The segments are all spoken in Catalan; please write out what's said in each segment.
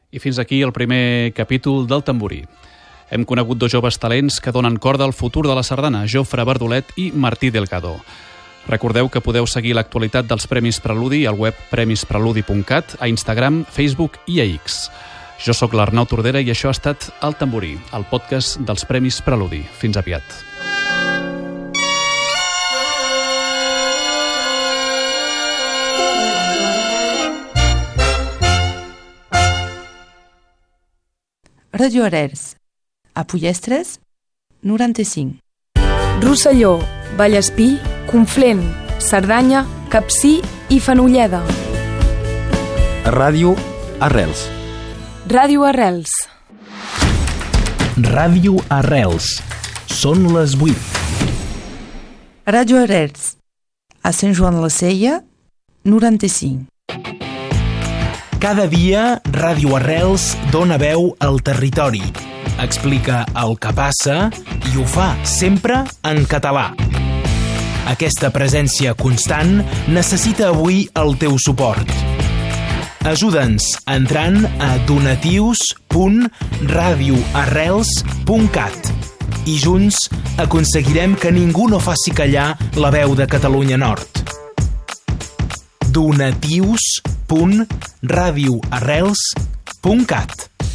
I fins aquí el primer capítol del Tamborí. Hem conegut dos joves talents que donen corda al futur de la sardana, Jofre Verdolet i Martí Delgado. Recordeu que podeu seguir l'actualitat dels Premis Preludi al web premispreludi.cat, a Instagram, Facebook i a X. Jo sóc l'Arnau Tordera i això ha estat El Tamborí, el podcast dels Premis Preludi. Fins aviat. Radio Arels, a Pollestres, 95. Rosselló, Vallespí, Conflent, Cerdanya, Capcir i Fenolleda. Ràdio Arrels. Ràdio Arrels. Ràdio Arrels. Són les 8. Radio Arels, a Sant Joan la Sella, 95. Cada dia, Ràdio Arrels dona veu al territori. Explica el que passa i ho fa sempre en català. Aquesta presència constant necessita avui el teu suport. Ajuda'ns entrant a donatius.radioarrels.cat i junts aconseguirem que ningú no faci callar la veu de Catalunya Nord. donatius.radioarrels.cat.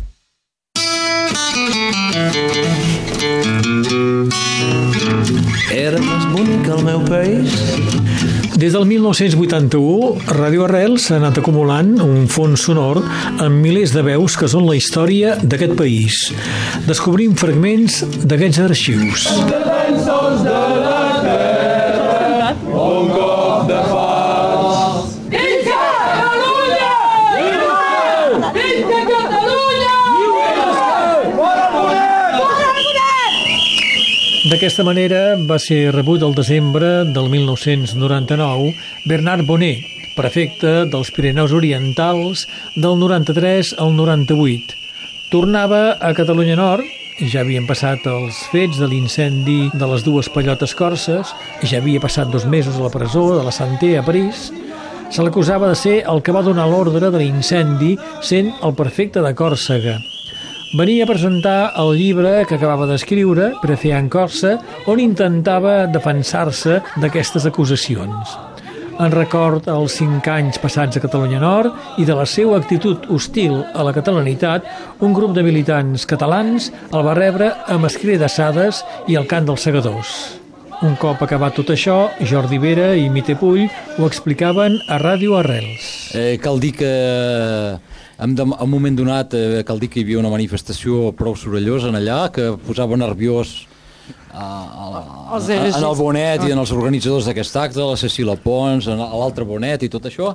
Era més bonic el meu país. Des del 1981, Ràdio Arrels s'ha anat acumulant un fons sonor amb milers de veus que són la història d'aquest país. Descobrim fragments d'aquests arxius. Defensors de la terra, un cop de pas. Visca Catalunya! Visca Catalunya! D'aquesta manera va ser rebut el desembre del 1999 Bernard Bonnet, prefecte dels Pirineus Orientals del 93 al 98. Tornava a Catalunya Nord, ja havien passat els fets de l'incendi de les dues Pallotes Corses, ja havia passat 2 mesos a la presó de la Santé a París. Se l'acusava de ser el que va donar l'ordre de l'incendi, sent el prefecte de Còrsega. Venia a presentar el llibre que acabava d'escriure, Preciar en Corsa, on intentava defensar-se d'aquestes acusacions. En record als 5 anys passats a Catalunya Nord i de la seva actitud hostil a la catalanitat, un grup de militants catalans el va rebre amb escridassades i el cant dels segadors. Un cop acabat tot això, Jordi Vera i Mite Pull ho explicaven a Ràdio Arrels. Cal dir que en un moment donat cal dir que hi havia una manifestació prou sorollosa en allà que posava nerviós en el Bonet i en els organitzadors d'aquest acte, la Cecília Pons, l'altre Bonet i tot això.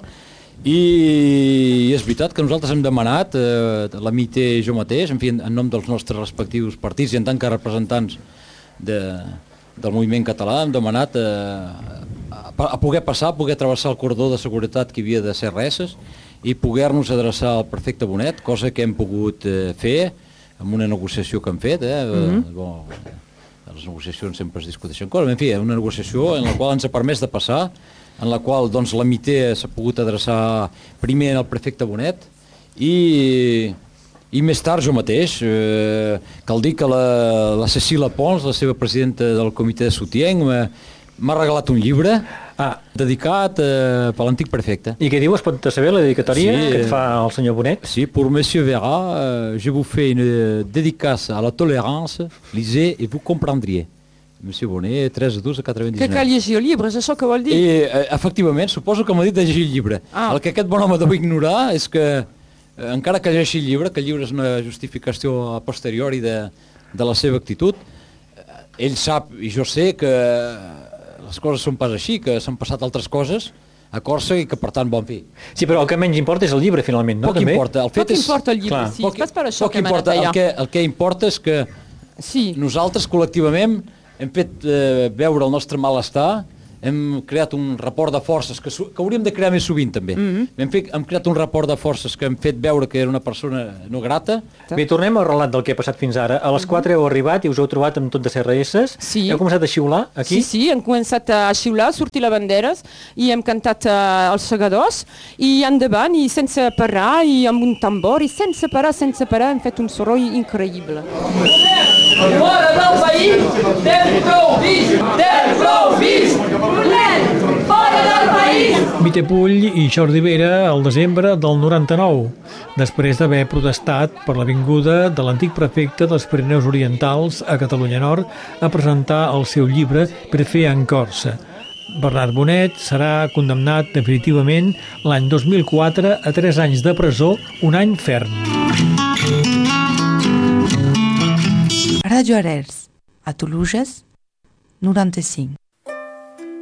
I és veritat que nosaltres hem demanat, la Mite i jo mateix, en fi, en nom dels nostres respectius partits i en tant que representants del moviment català, hem demanat a poder passar, a poder travessar el cordó de seguretat que havia de ser reses i poder-nos adreçar al prefecte Bonet, cosa que hem pogut fer amb una negociació que hem fet. Les negociacions sempre es discuteixen coses, en fi, una negociació en la qual ens ha permès de passar, en la qual doncs, la Mite s'ha pogut adreçar primer al prefecte Bonet i més tard jo mateix. Cal dir que la Cecília Pons, la seva presidenta del comitè de Soutien, m'ha regalat un llibre dedicat per l'antic prefecte. I què diu? Es pot saber la dedicatòria que et fa el senyor Bonet? Sí, pour Monsieur Vera, je vous fais une dédicace à la tolérance, lisez et vous comprendriez. Monsieur Bonet, 3/12/429. Que cal llegir el llibre, és això que vol dir? Efectivament, suposo que m'ha dit de llegir el llibre. El que aquest bon home deu ignorar és que, encara que llegeixi el llibre, que el llibre és una justificació a posteriori de la seva actitud, ell sap, i jo sé, que les coses són pas així, que s'han passat altres coses a Còrsega i que per tant bon fi. Sí, però el que menys importa és el llibre finalment, no? Poc importa. Poc importa el llibre, sí. És per això que hem anat allà. El que importa és que nosaltres col·lectivament hem fet veure el nostre malestar hem creat un report de forces que hauríem de crear més sovint també. Hem creat un report de forces que hem fet veure que era una persona no grata. Bé, tornem al relat del que ha passat fins ara. A les 4 heu arribat i us heu trobat amb tot de CRS. Sí. Heu començat a xiular aquí? Sí, hem començat a xiular, a sortir les banderes i hem cantat els segadors i endavant i sense parar i amb un tambor i sense parar hem fet un soroll increïble. Fora del país, del prou vist, fora del país. Mite Pull i Jordi Vera al desembre del 99, després d'haver protestat per la vinguda de l'antic prefecte dels Pirineus Orientals a Catalunya Nord a presentar el seu llibre Per fer en Corsa. Bernat Bonet serà condemnat definitivament l'any 2004 a 3 anys de presó, un any ferm. Radio Arrels, a Toluges, 95.